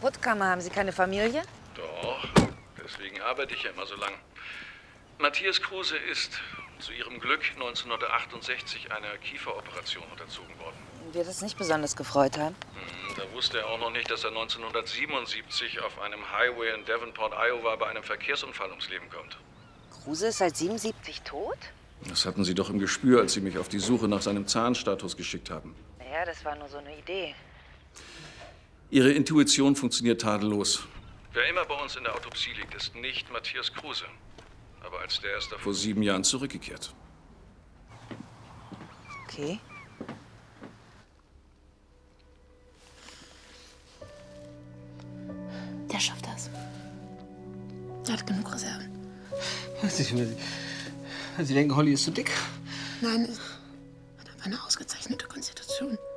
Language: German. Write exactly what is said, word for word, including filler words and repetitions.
Puttkammer, haben Sie keine Familie? Doch, deswegen arbeite ich ja immer so lang. Matthias Kruse ist zu ihrem Glück neunzehnhundertachtundsechzig einer Kieferoperation unterzogen worden. Wird das nicht besonders gefreut haben? Hm, da wusste er auch noch nicht, dass er neunzehnhundertsiebenundsiebzig auf einem Highway in Davenport, Iowa, bei einem Verkehrsunfall ums Leben kommt. Kruse ist seit siebenundsiebzig tot? Das hatten Sie doch im Gespür, als Sie mich auf die Suche nach seinem Zahnstatus geschickt haben. Naja, das war nur so eine Idee. Ihre Intuition funktioniert tadellos. Wer immer bei uns in der Autopsie liegt, ist nicht Matthias Kruse. Aber als der ist er vor sieben Jahren zurückgekehrt. Okay. Der schafft das. Der hat genug Reserven. Sie, Sie denken, Holly ist zu dick? Nein, er hat einfach eine ausgezeichnete Konstitution.